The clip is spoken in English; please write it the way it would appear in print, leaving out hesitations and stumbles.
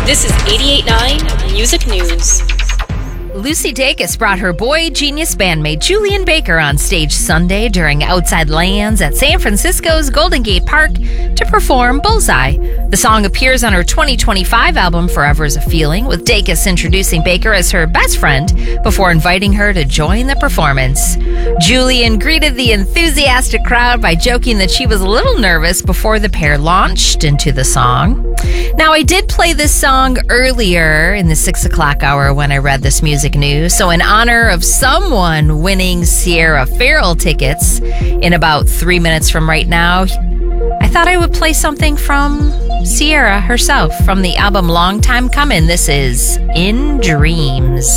This is 88.9 Music News. Lucy Dacus brought her boy genius bandmate Julian Baker on stage Sunday during Outside Lands at San Francisco's Golden Gate Park to perform Bullseye. The song appears on her 2025 album Forever is a Feeling, with Dacus introducing Baker as her best friend before inviting her to join the performance. Julian greeted the enthusiastic crowd by joking that she was a little nervous before the pair launched into the song. Now, I did play this song earlier in the 6 o'clock hour when I read this music news. So in honor of someone winning Sierra Farrell tickets in about 3 minutes from right now, I thought I would play something from Sierra herself from the album Long Time Comin'. This is In Dreams.